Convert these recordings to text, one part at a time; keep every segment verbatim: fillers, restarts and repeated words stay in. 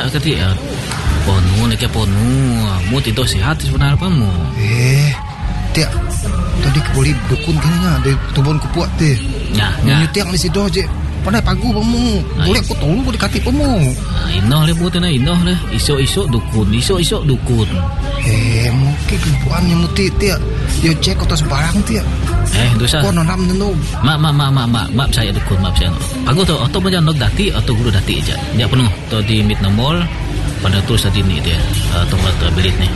jak kati ya. Ponu nak ke ponu. Mu tidur sihat sebenarnya apa mu? Eh, tiak. Tadi kebuli dukun kena dia tubon kupuat teh. Ya, ya. Nyutiak di situ je. Pandai pagu pamu. Boleh aku tolong aku dikati pamu. Ah, inoh le buat na inoh le. Isok-isok dukun, isok-isok dukun. Eh, mungkin kebuannya muti tiak. Dia cek atas barang tiak. Eh, dosa. Kau nanam nenu. Mak, mak, mak, mak, mak, mak saya dukun, mak saya. Pagu tu, atau macam nok dati, atau guru dati aja. Dia penuh. Tu di mid nomor, pada terus tadi ni dia. Atau mata belit ni.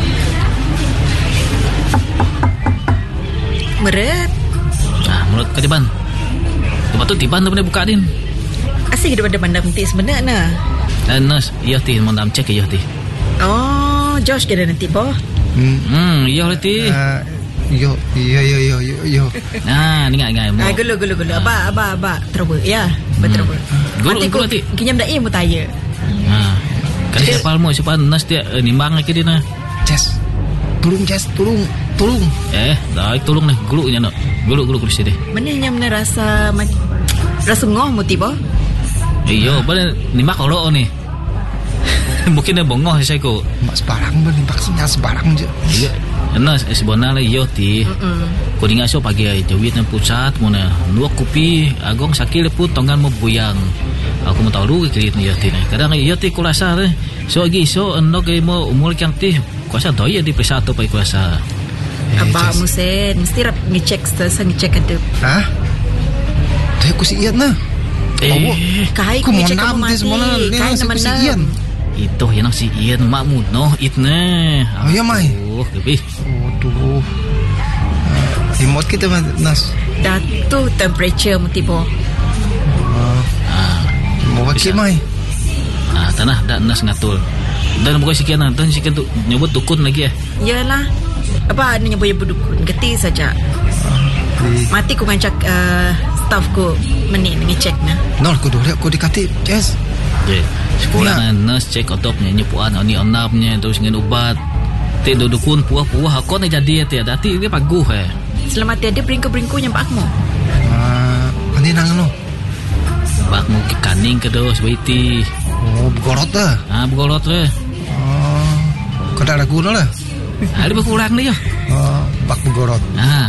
Meret. Ah, mulut ketiban. Lepas tu tiban tu boleh buka din. Asyik kita pada pandang nanti sebenarnya. Eh, nurse, iya ti, mau dalam cek iya ti. Oh, Josh kira nanti po. Hmm, Hmm, iya le ti. uh, yo, yo, yo, yo, yo, yo. Nah, ni ngai Ah, mau. gulu gulu gulu. Aba aba aba terus ya. Betul betul. Gulu, Nanti gulu, ko nanti. kinyam dai mu tanya. Ha. Kasi siapa mo siapa nurse dia eh, nimbang lagi dia na. Jess, tolong Jess, tolong, tolong. Eh, dah tolong nih gulu nya nak. Gulu gulu kursi deh. Mana yang mana rasa rasa ngoh mu tiba? Iyo, boleh nimbak kalau ni. Mungkin dia bongong saya ko. Mak sebarang beli vaksinnya sebarang je. Iya. Nurse sebenarnya iyo ti. Ko dinga so pagi ay jawit ng pusat mo na. Nuwa kupi agong sakit pun tonggan mo buyang. Aku mau tahu lu kirit ni ti na. Kadang iyo ti kulasa re. So agi so ano kay mo umur kyang ti. Kuasa doy di pesato pa kuasa. Eh, Aba Jess. mu sen mesti rap ngecek sa ngecek ada. Hah? Dia aku si Ian lah. Eh, Kai Aku mau ngecek nam kamu dia semua lah. mati. Ni Kai aku nama si Ian. itu yang si Ian makmu no it ne. Oh ya mai. Oh, kebi. Waduh. Remote kita mas. Datu temperature mu tiba. Ah, Mau pakai Bisa. mai. ah tanah dak nas ngatul. Dan bukan sekian nah, dan sekian tu nyebut dukun lagi eh. Yalah. Apa ni nyebut nyebut dukun. Geti saja. Mati ku ngancak uh, staff ku meni ngecek na. Nol aku dulu aku dikati. Jess. Okay. Sekolah na nurse check otopnya nyepuan ani onapnya terus ngin ubat. Ti do dukun puah-puah aku ni jadi ti dati dia paguh eh. Selamat tiada beringku-beringku yang pak mu. Ah, ani nang no. Bakmu ke kaning ke dos waiti. Oh, bergorot dah. Ah begolot le. Oh, kau dah lagu lah. Ah dia berkurang ni ya. Oh, bak bergorot. Ah.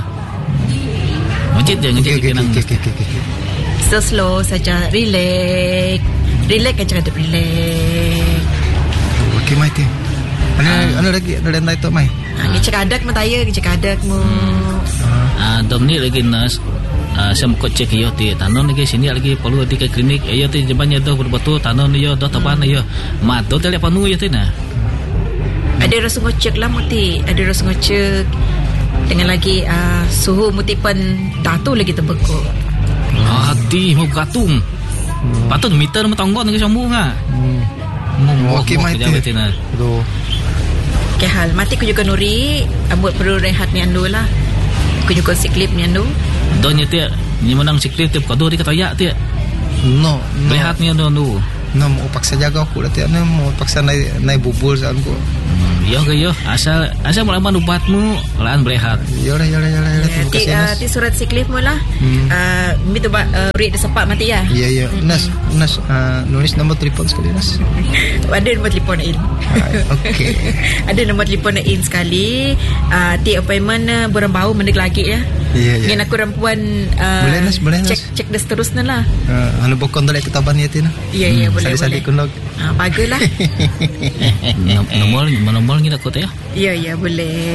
Ngejit je ngejit Okey, okey, kenang. okey, okey, okey, okey. So slow saja. Relax. Relax kan cakap relax. Okey mai ti. Ana ana lagi ada lain tu mai. Ha, ngecek adak mu taya, ngecek adak mu. Ah dom ni lagi nurse. Ah saya mau cek yo ti tanon lagi sini lagi perlu di ke klinik. Yo ti jebannya tu betul tanon yo do taban yo. Mat tu tele panu yo ti na. Ada rasa ngecek lah muti. Ada rasa ngecek. Dengan lagi uh, suhu mutipan datu lagi terbekuk. Ah hati mau gatung. Patut meter mau tonggon ke sambung ah. Hmm. Okey mai ti. ti na. Aduh. Okay hal. Mati ku juga nuri. Ambut perlu rehat ni andu lah. Ku juga siklip ni andu. Donya ti ni menang sikit ti kado di katayak ti. No, no. Rehat ni ando nu. No, mau paksa jaga aku dah tiap ni mau paksa naik naik bubul saat aku. Yo ke yo asal asal melawan ubatmu lan berehat. Ya lah, ya lah, ya lah. Ya, Terima ti, kasih uh, Nas. ti surat siklip mu lah. Hmm. Uh, Mi tu ba uh, read dia sepak mati ya. Ya, ya. Nas, Nas, uh, nulis nombor telefon sekali Nas. Ada nombor telefon in. Ah, okey. Ada nombor telefon in sekali. Uh, ti appointment uh, borang bau mendek lagi ya. Ya, ya. Dengan aku rampuan uh, Boleh, Nas, boleh, Nas. cek cek dah seterusnya lah. Uh, anu bokon dalik ketaban ya Tina. Ya ya boleh Sadi-sadi boleh. kunog. Ah baguslah. Nomor nomor ni dak kota ya. Ya ya boleh.